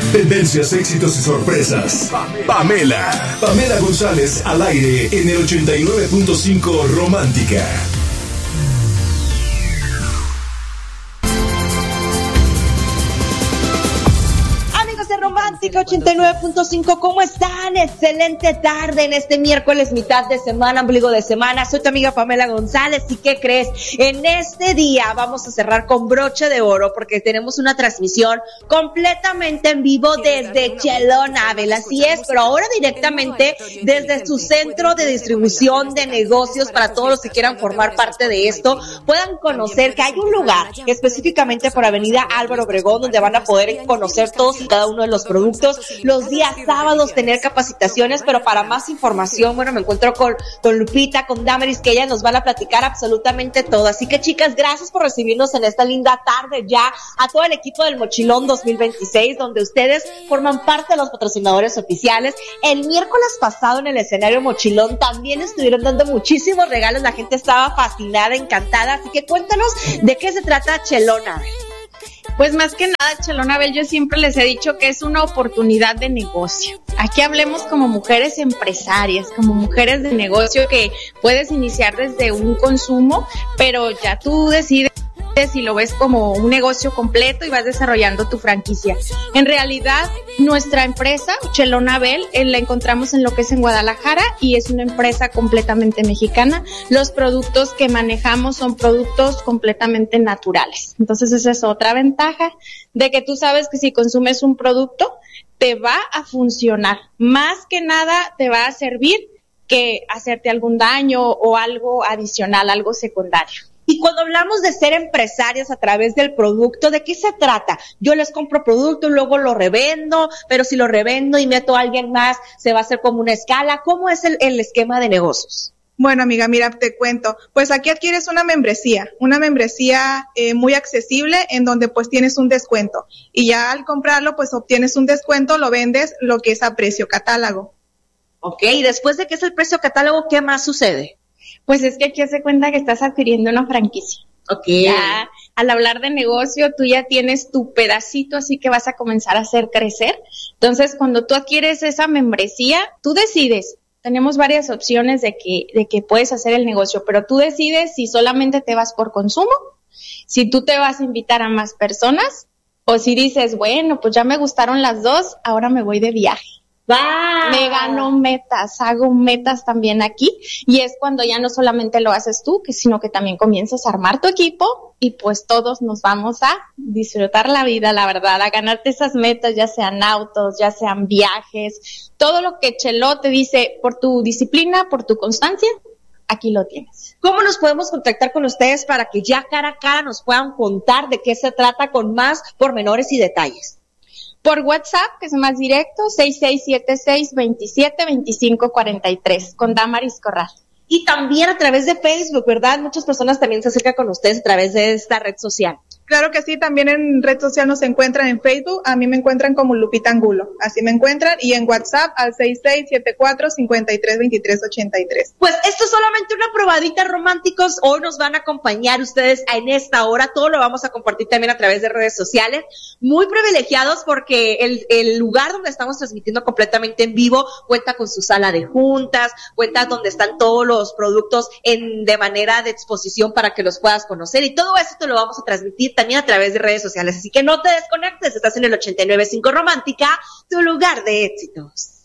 Tendencias, éxitos y sorpresas. Pamela González al aire en el 89.5 Romántica. Romántica 89.5, ¿cómo están? Excelente tarde en este miércoles, mitad de semana, ombligo de semana. Soy tu amiga Pamela González y ¿qué crees? En este día vamos a cerrar con broche de oro porque tenemos una transmisión completamente en vivo desde Chelonabel, así es, pero ahora directamente desde su centro de distribución de negocios para todos los que quieran formar parte de esto, puedan conocer que hay un lugar específicamente por Avenida Álvaro Obregón donde van a poder conocer todos y cada uno de los productos, los días sábados tener capacitaciones, pero para más información, bueno, me encuentro con Lupita, con Damaris, que ellas nos van a platicar absolutamente todo. Así que chicas, gracias por recibirnos en esta linda tarde ya, a todo el equipo del Mochilón 2026, donde ustedes forman parte de los patrocinadores oficiales. El miércoles pasado en el escenario Mochilón también estuvieron dando muchísimos regalos, la gente estaba fascinada, encantada, así que cuéntanos de qué se trata Chelonabel. Pues más que nada, Chelonabel, yo siempre les he dicho que es una oportunidad de negocio. Aquí hablemos como mujeres empresarias, como mujeres de negocio que puedes iniciar desde un consumo, pero ya tú decides si lo ves como un negocio completo y vas desarrollando tu franquicia. En realidad, nuestra empresa, Chelonabel, la encontramos en lo que es en Guadalajara y es una empresa completamente mexicana. Los productos que manejamos son productos completamente naturales. Entonces, esa es otra ventaja de que tú sabes que si consumes un producto, te va a funcionar. Más que nada, te va a servir que hacerte algún daño o algo adicional, algo secundario. Y cuando hablamos de ser empresarios a través del producto, ¿de qué se trata? Yo les compro producto y luego lo revendo, pero si lo revendo y meto a alguien más, se va a hacer como una escala. ¿Cómo es el esquema de negocios? Bueno, amiga, mira, te cuento. Pues aquí adquieres una membresía muy accesible en donde pues tienes un descuento. Y ya al comprarlo, pues obtienes un descuento, lo vendes lo que es a precio catálogo. Ok, y después de que es el precio catálogo, ¿qué más sucede? Pues es que aquí se cuenta que estás adquiriendo una franquicia. Ok. Ya, al hablar de negocio, tú ya tienes tu pedacito, así que vas a comenzar a hacer crecer. Entonces, cuando tú adquieres esa membresía, tú decides. Tenemos varias opciones de que puedes hacer el negocio, pero tú decides si solamente te vas por consumo, si tú te vas a invitar a más personas, o si dices, bueno, pues ya me gustaron las dos, ahora me voy de viaje. ¡Wow! Me gano metas, hago metas también aquí, y es cuando ya no solamente lo haces tú, sino que también comienzas a armar tu equipo y pues todos nos vamos a disfrutar la vida, la verdad, a ganarte esas metas, ya sean autos, ya sean viajes, todo lo que Chelo te dice por tu disciplina, por tu constancia, aquí lo tienes. ¿Cómo nos podemos contactar con ustedes para que ya cara a cara nos puedan contar de qué se trata con más pormenores y detalles? Por WhatsApp, que es más directo, 6676-272543, con Damaris Corral. Y también a través de Facebook, ¿verdad? Muchas personas también se acercan con ustedes a través de esta red social. Claro que sí, también en red social nos encuentran en Facebook, a mí me encuentran como Lupita Angulo, así me encuentran, y en WhatsApp al 6674-532383. Pues esto es solamente una probadita, románticos. Hoy nos van a acompañar ustedes en esta hora, todo lo vamos a compartir también a través de redes sociales. Muy privilegiados porque el lugar donde estamos transmitiendo completamente en vivo cuenta con su sala de juntas, cuenta donde están todos los productos de manera de exposición para que los puedas conocer, y todo eso te lo vamos a transmitir también a través de redes sociales, así que no te desconectes, estás en el 89.5 Romántica, tu lugar de éxitos.